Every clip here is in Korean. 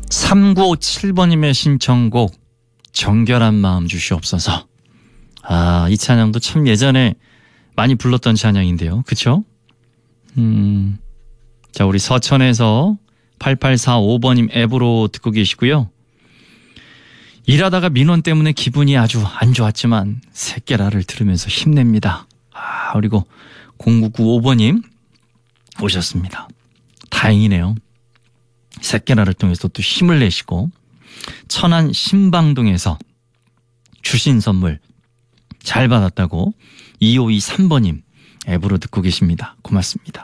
3957번님의 신청곡 정결한 마음 주시옵소서. 이 찬양도 참 예전에 많이 불렀던 찬양인데요. 그쵸? 자, 우리 서천에서 8845번님 앱으로 듣고 계시고요. 일하다가 민원 때문에 기분이 아주 안 좋았지만 새끼라를 들으면서 힘냅니다. 그리고 0995번님 오셨습니다. 다행이네요. 새끼라를 통해서 또 힘을 내시고 천안 신방동에서 주신 선물 잘 받았다고 2523번님 앱으로 듣고 계십니다. 고맙습니다.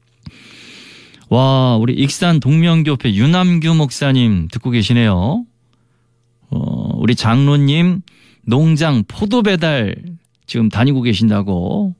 와, 우리 익산 동명교회 유남규 목사님 듣고 계시네요. 우리 장로님 농장 포도 배달 지금 다니고 계신다고.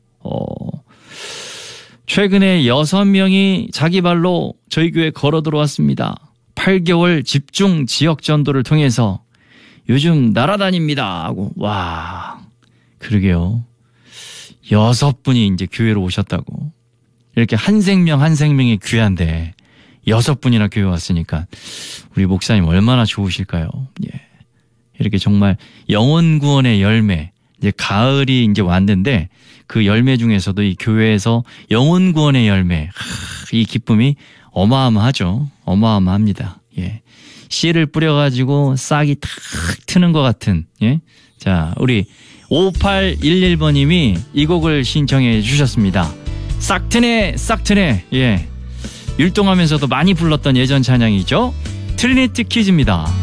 최근에 6명이 자기 발로 저희 교회 걸어 들어왔습니다. 8개월 집중 지역 전도를 통해서 요즘 날아다닙니다 하고. 와, 그러게요. 6분이 이제 교회로 오셨다고. 이렇게 한 생명 한 생명이 귀한데 6분이나 교회 왔으니까 우리 목사님 얼마나 좋으실까요? 예. 이렇게 정말 영혼 구원의 열매, 이제 가을이 이제 왔는데 그 열매 중에서도 이 교회에서 영혼 구원의 열매, 이 기쁨이 어마어마하죠. 어마어마합니다. 예. 씨를 뿌려가지고 싹이 탁 트는 것 같은. 예. 자, 우리 5811번님이 이 곡을 신청해 주셨습니다. 싹트네 싹트네. 예. 율동하면서도 많이 불렀던 예전 찬양이죠. 트리니티 키즈입니다.